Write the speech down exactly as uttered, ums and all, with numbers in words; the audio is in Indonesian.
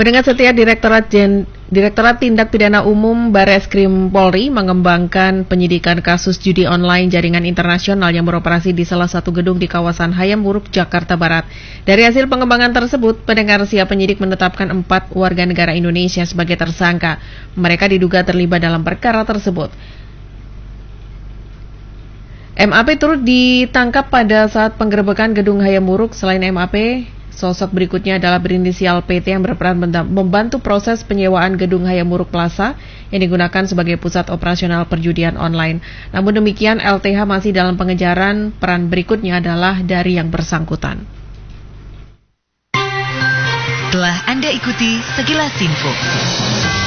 Pendengar setia, Direktorat Jen, Direktorat Tindak Pidana Umum Bareskrim Polri mengembangkan penyidikan kasus judi online jaringan internasional yang beroperasi di salah satu gedung di kawasan Hayam Wuruk, Jakarta Barat. Dari hasil pengembangan tersebut, pendengar setia, penyidik menetapkan empat warga negara Indonesia sebagai tersangka. Mereka diduga terlibat dalam perkara tersebut. M A P turut ditangkap pada saat penggerebekan gedung Hayam Wuruk. Selain M A P, sosok berikutnya adalah berinisial P T yang berperan membantu proses penyewaan gedung Hayam Wuruk Plaza yang digunakan sebagai pusat operasional perjudian online. Namun demikian, L T H masih dalam pengejaran. Peran berikutnya adalah dari yang bersangkutan. Telah Anda ikuti Sekilas Info.